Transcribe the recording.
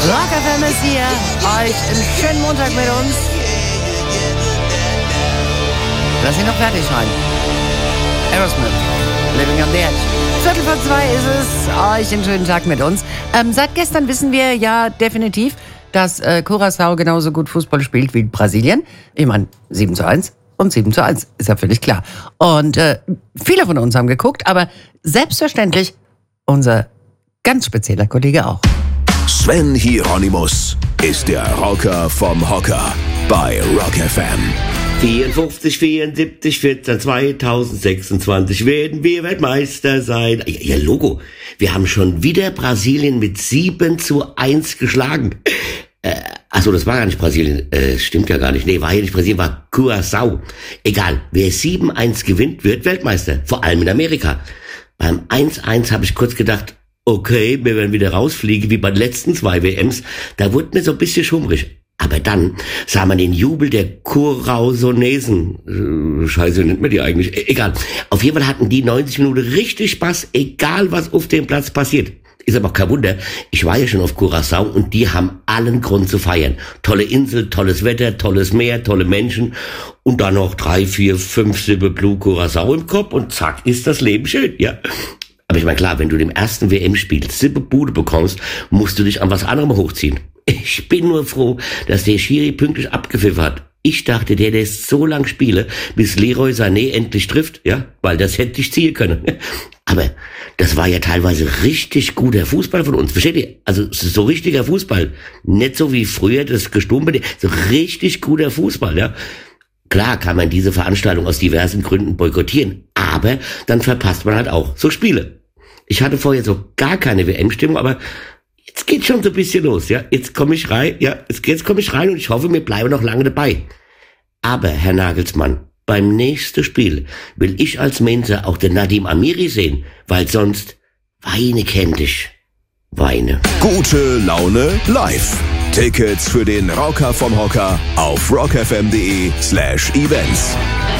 Rock FM ist hier, euch einen schönen Montag mit uns. Lass ihn noch fertig schreien. Aerosmith, Living on the Edge. 1:45 ist es, euch einen schönen Tag mit uns. Seit gestern wissen wir ja definitiv, dass Curaçao genauso gut Fußball spielt wie Brasilien. Ich meine, 7:1 und 7:1, ist ja völlig klar. Und viele von uns haben geguckt, aber selbstverständlich unser ganz spezieller Kollege auch. Sven Hieronymus ist der Rocker vom Hocker bei Rock FM. 54, 74, 14, 2026 werden wir Weltmeister sein. Ja, Logo. Wir haben schon wieder Brasilien mit 7:1 geschlagen. Achso, das war gar nicht Brasilien. Stimmt ja gar nicht. Nee, war ja nicht Brasilien, war Curaçao. Egal, wer 7:1 gewinnt, wird Weltmeister. Vor allem in Amerika. Beim 1:1 habe ich kurz gedacht, okay, wir werden wieder rausfliegen, wie bei den letzten 2 WMs. Da wurde mir so ein bisschen schummrig. Aber dann sah man den Jubel der Curaçaonesen. Scheiße, nennt man die eigentlich? Egal. Auf jeden Fall hatten die 90 Minuten richtig Spaß, egal was auf dem Platz passiert. Ist aber auch kein Wunder. Ich war ja schon auf Curaçao und die haben allen Grund zu feiern. Tolle Insel, tolles Wetter, tolles Meer, tolle Menschen und dann noch 3, 4, 5 Sippe Blue Curaçao im Kopf und zack, ist das Leben schön, ja. Aber ich meine, klar, wenn du dem ersten WM-Spiel Sippe Bude bekommst, musst du dich an was anderem hochziehen. Ich bin nur froh, dass der Schiri pünktlich abgepfiffen hat. Ich dachte, der lässt so lang spielen, bis Leroy Sané endlich trifft, ja, weil das hätte ich ziehen können. Aber das war ja teilweise richtig guter Fußball von uns, versteht ihr? Also so richtiger Fußball, nicht so wie früher das Gestumpel, so richtig guter Fußball, ja. Klar kann man diese Veranstaltung aus diversen Gründen boykottieren, aber dann verpasst man halt auch so Spiele. Ich hatte vorher so gar keine WM-Stimmung, aber jetzt geht schon so ein bisschen los, ja. Jetzt komme ich rein, jetzt komme ich rein und ich hoffe, wir bleiben noch lange dabei. Aber, Herr Nagelsmann, beim nächsten Spiel will ich als Mensa auch den Nadim Amiri sehen, weil sonst Weine kennt dich. Weine. Gute Laune live. Tickets für den Rocker vom Hocker auf rockfm.de/events.